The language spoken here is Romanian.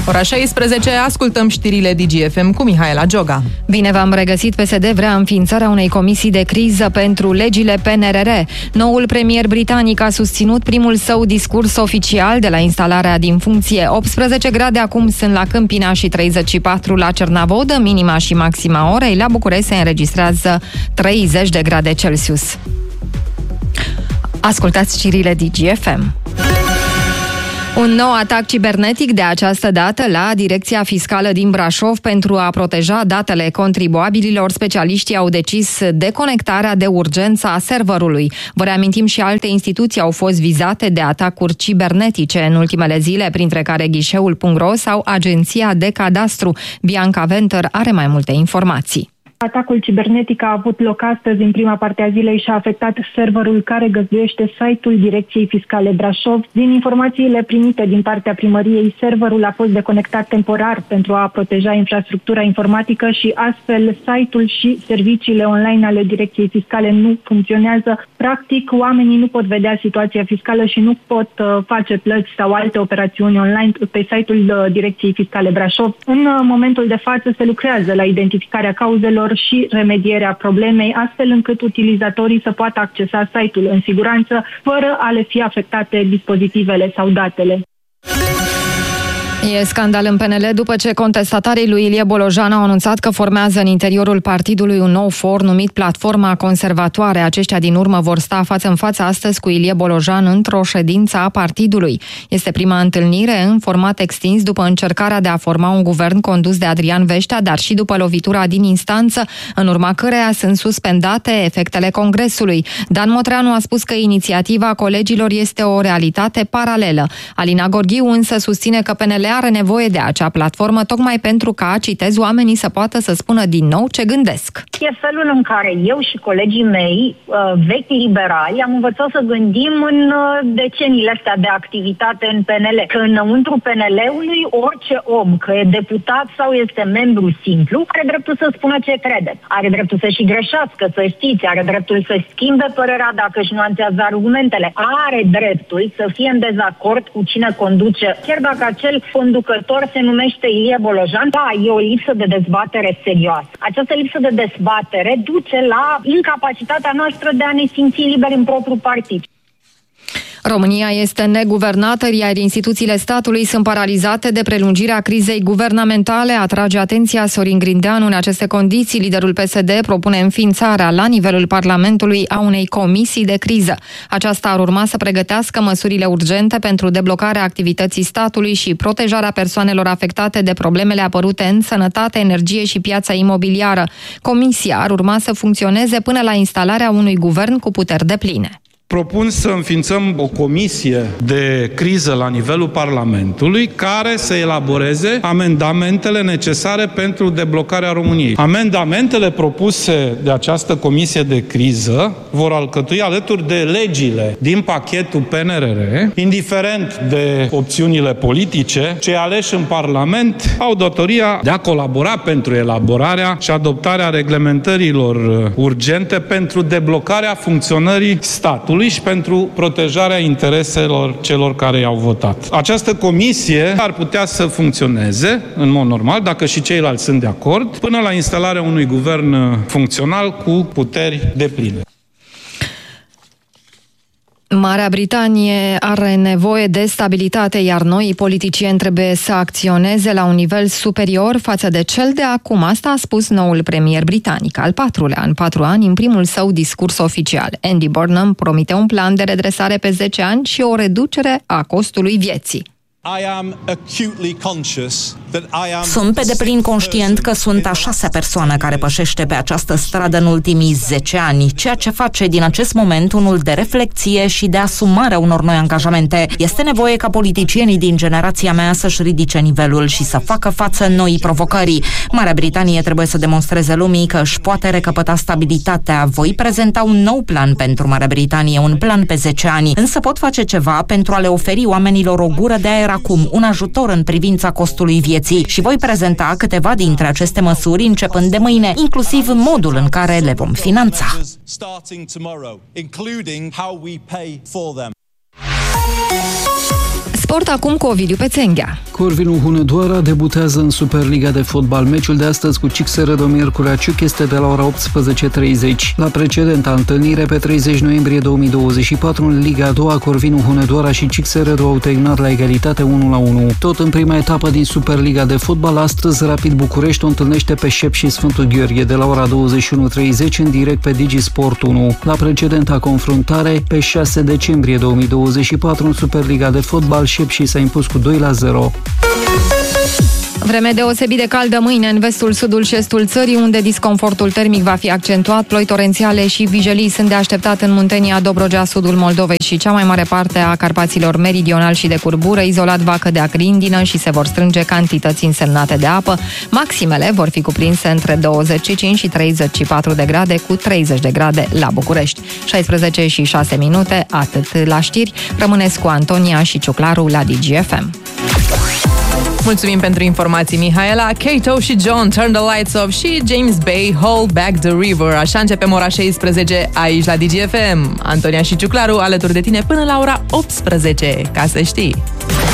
Ora 16, ascultăm știrile DGFM cu Mihaela Gioga. Bine v-am regăsit. PSD vrea înființarea unei comisii de criză pentru legile PNRR. Noul premier britanic a susținut primul său discurs oficial de la instalarea din funcție. 18 grade acum sunt la Câmpina și 34 la Cernavodă, minima și maxima orei. La București se înregistrează 30 de grade Celsius. Ascultați știrile DGFM. Un nou atac cibernetic, de această dată la Direcția Fiscală din Brașov, pentru a proteja datele contribuabililor. Specialiștii au decis deconectarea de urgență a serverului. Vă reamintim, și alte instituții au fost vizate de atacuri cibernetice în ultimele zile, printre care Ghișeul.ro sau Agenția de Cadastru. Bianca Venter are mai multe informații. Atacul cibernetic a avut loc astăzi în prima parte a zilei și a afectat serverul care găzduiește site-ul Direcției Fiscale Brașov. Din informațiile primite din partea primăriei, serverul a fost deconectat temporar pentru a proteja infrastructura informatică și astfel site-ul și serviciile online ale Direcției Fiscale nu funcționează. Practic, oamenii nu pot vedea situația fiscală și nu pot face plăți sau alte operațiuni online pe site-ul Direcției Fiscale Brașov. În momentul de față se lucrează la identificarea cauzelor și remedierea problemei, astfel încât utilizatorii să poată accesa site-ul în siguranță, fără a le fi afectate dispozitivele sau datele. E scandal în PNL după ce contestatarii lui Ilie Bolojan au anunțat că formează în interiorul partidului un nou for numit Platforma Conservatoare. Aceștia din urmă vor sta față în față astăzi cu Ilie Bolojan într-o ședință a partidului. Este prima întâlnire în format extins după încercarea de a forma un guvern condus de Adrian Veștea, dar și după lovitura din instanță, în urma căreia sunt suspendate efectele Congresului. Dan Motreanu a spus că inițiativa colegilor este o realitate paralelă. Alina Gorghiu însă susține că PNL are nevoie de acea platformă tocmai pentru ca, citez, oamenii să poată să spună din nou ce gândesc. E felul în care eu și colegii mei, vechi liberali, am învățat să gândim în deceniile astea de activitate în PNL. Că înăuntru PNL-ului orice om, că e deputat sau este membru simplu, are dreptul să spună ce crede. Are dreptul să și greșească, să știți, are dreptul să schimbe părerea dacă își nuanțează argumentele. Are dreptul să fie în dezacord cu cine conduce, chiar dacă acel conducător se numește Ilie Bolojan. Da, e o lipsă de dezbatere serioasă. Această lipsă de dezbatere duce la incapacitatea noastră de a ne simți liberi în propriul partid. România este neguvernată, iar instituțiile statului sunt paralizate de prelungirea crizei guvernamentale, atrage atenția Sorin Grindeanu. În aceste condiții, liderul PSD propune înființarea la nivelul Parlamentului a unei comisii de criză. Aceasta ar urma să pregătească măsurile urgente pentru deblocarea activității statului și protejarea persoanelor afectate de problemele apărute în sănătate, energie și piața imobiliară. Comisia ar urma să funcționeze până la instalarea unui guvern cu puteri depline. Propun să înființăm o comisie de criză la nivelul Parlamentului care să elaboreze amendamentele necesare pentru deblocarea României. Amendamentele propuse de această comisie de criză vor alcătui alături de legile din pachetul PNRR, indiferent de opțiunile politice, cei aleși în Parlament au datoria de a colabora pentru elaborarea și adoptarea reglementărilor urgente pentru deblocarea funcționării statului și pentru protejarea intereselor celor care i-au votat. Această comisie ar putea să funcționeze în mod normal, dacă și ceilalți sunt de acord, până la instalarea unui guvern funcțional cu puteri depline. Marea Britanie are nevoie de stabilitate, iar noi politicieni trebuie să acționeze la un nivel superior față de cel de acum. Asta a spus noul premier britanic, al patrulea în 4 ani, în primul său discurs oficial. Andy Burnham promite un plan de redresare pe 10 ani și o reducere a costului vieții. Sunt pe deplin conștient că sunt a 6-a persoană care pășește pe această stradă în ultimii 10 ani, ceea ce face din acest moment unul de reflecție și de asumare a unor noi angajamente. Este nevoie ca politicienii din generația mea să-și ridice nivelul și să facă față noii provocări. Marea Britanie trebuie să demonstreze lumii că își poate recăpăta stabilitatea. Voi prezenta un nou plan pentru Marea Britanie, un plan pe 10 ani, însă pot face ceva pentru a le oferi oamenilor o gură de aer acum, un ajutor în privința costului vieții și voi prezenta câteva dintre aceste măsuri începând de mâine, inclusiv modul în care le vom finanța. Sport acum cu Ovidiu Pețenghea. Corvinu Hunedoara debutează în Superliga de fotbal. Meciul de astăzi cu CSRD Miercurea Ciuc este de la ora 18:30. La precedenta întâlnire, pe 30 noiembrie 2024, în Liga a doua, Corvinu Hunedoara și CSRD au terminat la egalitate 1-1. Tot în prima etapă din Superliga de fotbal, astăzi Rapid București o întâlnește pe Șep și Sfântul Gheorghe de la ora 21:30 în direct pe DigiSport 1. La precedenta confruntare, pe 6 decembrie 2024, în Superliga de fotbal, Șepși s-a impus cu 2-0. Vreme deosebit de caldă mâine în vestul, sudul și estul țării, unde disconfortul termic va fi accentuat. Ploi torențiale și vijelii sunt de așteptat în Muntenia, Dobrogea, sudul Moldovei și cea mai mare parte a Carpaților meridional și de curbură. Izolat va cădea grindină și se vor strânge cantități însemnate de apă. Maximele vor fi cuprinse între 25 și 34 de grade, cu 30 de grade la București. 16 și 6 minute, atât la știri. Rămâneți cu Antonia și Ciuclaru la DGFM. Mulțumim pentru informații, Mihaela. Kato și John, Turn the Lights Off, și James Bay, Hold Back the River. Așa începem ora 16 aici la DGFM. Antonia și Ciuclaru alături de tine până la ora 18, ca să știi.